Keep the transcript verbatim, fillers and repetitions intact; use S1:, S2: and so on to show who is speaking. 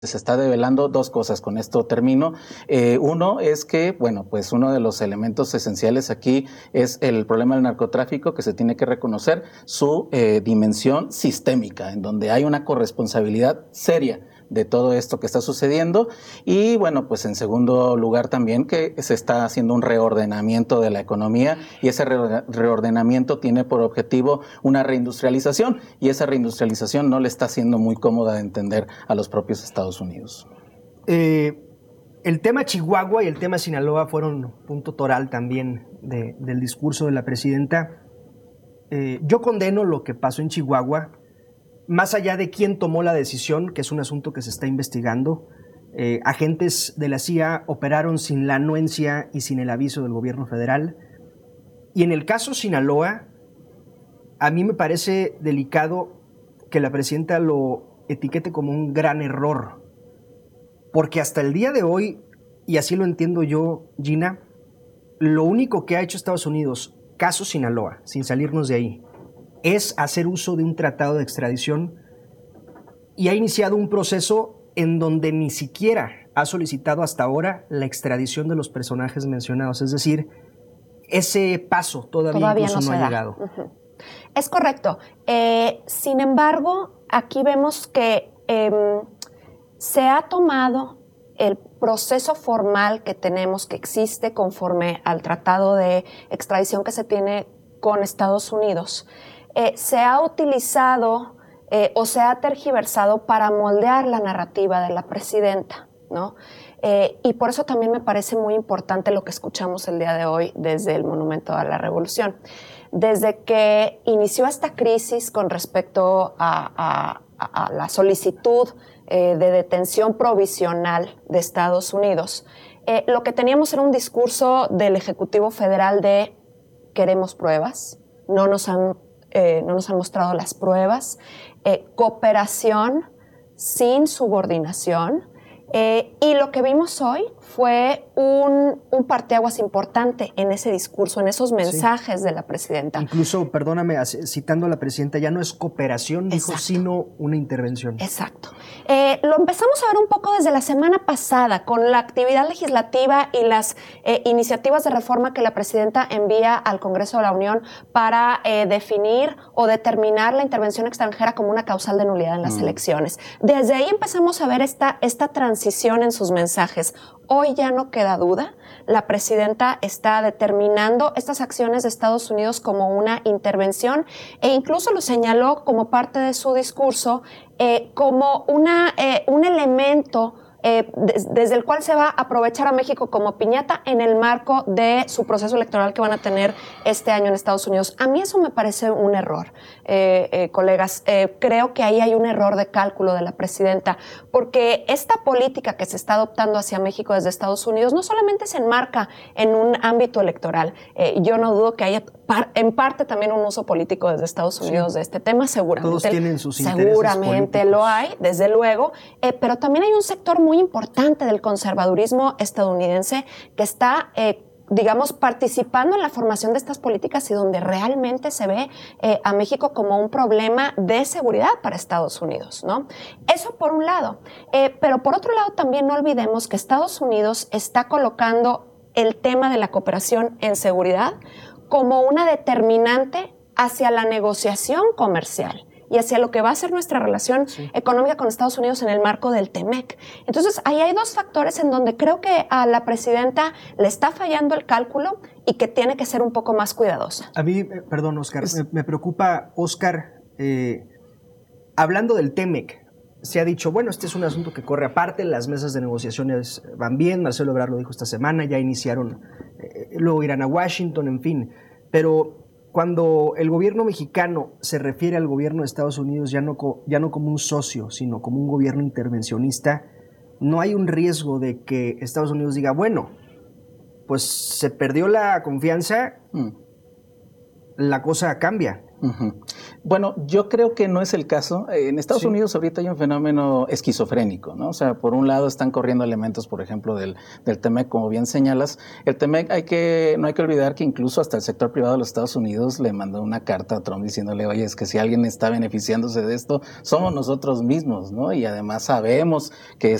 S1: Se está develando dos cosas, con esto termino. Eh, uno es que, bueno, pues uno de los elementos esenciales aquí es el problema del narcotráfico, que se tiene que reconocer su eh, dimensión sistémica, en donde hay una corresponsabilidad seria de todo esto que está sucediendo. Y bueno, pues en segundo lugar también que se está haciendo un reordenamiento de la economía, y ese re reordenamiento tiene por objetivo una reindustrialización, y esa reindustrialización no le está siendo muy cómoda de entender a los propios Estados Unidos.
S2: Eh, el tema Chihuahua y el tema Sinaloa fueron punto toral también de, del discurso de la presidenta. Eh, yo condeno lo que pasó en Chihuahua, más allá de quién tomó la decisión, que es un asunto que se está investigando. Eh, agentes de la C I A operaron sin la anuencia y sin el aviso del gobierno federal. Y en el caso Sinaloa, a mí me parece delicado que la presidenta lo etiquete como un gran error, porque hasta el día de hoy, y así lo entiendo yo, Gina, lo único que ha hecho Estados Unidos, caso Sinaloa, sin salirnos de ahí, es hacer uso de un tratado de extradición y ha iniciado un proceso en donde ni siquiera ha solicitado hasta ahora la extradición de los personajes mencionados. Es decir, ese paso todavía,
S3: todavía
S2: incluso
S3: no,
S2: no ha
S3: da.
S2: llegado.
S3: Uh-huh. Es correcto. Eh, sin embargo, aquí vemos que eh, se ha tomado el proceso formal que tenemos, que existe conforme al tratado de extradición que se tiene con Estados Unidos. Eh, se ha utilizado eh, o se ha tergiversado para moldear la narrativa de la presidenta, ¿no? Eh, y por eso también me parece muy importante lo que escuchamos el día de hoy desde el Monumento a la Revolución. Desde que inició esta crisis con respecto a, a, a la solicitud eh, de detención provisional de Estados Unidos, eh, lo que teníamos era un discurso del Ejecutivo Federal de queremos pruebas, no nos han Eh, no nos han mostrado las pruebas, eh, cooperación sin subordinación, eh, y lo que vimos hoy fue un, un parteaguas importante en ese discurso, en esos mensajes sí. de la presidenta.
S2: Incluso, perdóname, citando a la presidenta, ya no es cooperación, dijo,
S3: Exacto.
S2: sino una intervención.
S3: Exacto. Eh, lo empezamos a ver un poco desde la semana pasada con la actividad legislativa y las eh, iniciativas de reforma que la presidenta envía al Congreso de la Unión para eh, definir o determinar la intervención extranjera como una causal de nulidad en las mm. elecciones. Desde ahí empezamos a ver esta, esta transición en sus mensajes. Hoy ya no queda duda, la presidenta está determinando estas acciones de Estados Unidos como una intervención e incluso lo señaló como parte de su discurso eh, como una, eh, un elemento Eh, des, desde el cual se va a aprovechar a México como piñata en el marco de su proceso electoral que van a tener este año en Estados Unidos. A mí eso me parece un error, eh, eh, colegas. Eh, creo que ahí hay un error de cálculo de la presidenta, porque esta política que se está adoptando hacia México desde Estados Unidos no solamente se enmarca en un ámbito electoral. Eh, yo no dudo que haya par, en parte también un uso político desde Estados Unidos sí. de este tema, seguramente.
S2: Todos tienen sus intereses
S3: Seguramente
S2: políticos.
S3: Lo hay, desde luego, eh, pero también hay un sector muy muy importante del conservadurismo estadounidense que está, eh, digamos, participando en la formación de estas políticas y donde realmente se ve eh, a México como un problema de seguridad para Estados Unidos, ¿no? Eso por un lado. Eh, pero por otro lado también no olvidemos que Estados Unidos está colocando el tema de la cooperación en seguridad como una determinante hacia la negociación comercial y hacia lo que va a ser nuestra relación sí. económica con Estados Unidos en el marco del TEMEC. Entonces, ahí hay dos factores en donde creo que a la presidenta le está fallando el cálculo y que tiene que ser un poco más cuidadosa.
S2: A mí, eh, perdón, Oscar, es... me, me preocupa, Oscar, eh, hablando del TEMEC, se ha dicho, bueno, este es un asunto que corre aparte, las mesas de negociaciones van bien, Marcelo Ebrard lo dijo esta semana, ya iniciaron, eh, luego irán a Washington, en fin, pero cuando el gobierno mexicano se refiere al gobierno de Estados Unidos ya no, ya no como un socio, sino como un gobierno intervencionista, no hay un riesgo de que Estados Unidos diga, bueno, pues se perdió la confianza, mm. la cosa cambia.
S1: Uh-huh. Bueno, yo creo que no es el caso. En Estados sí. Unidos ahorita hay un fenómeno esquizofrénico, ¿no? O sea, por un lado están corriendo elementos, por ejemplo, del, del T M E C, como bien señalas. El T M E C, hay que, no hay que olvidar que incluso hasta el sector privado de los Estados Unidos le mandó una carta a Trump diciéndole, oye, es que si alguien está beneficiándose de esto, somos nosotros mismos, ¿no? Y además sabemos que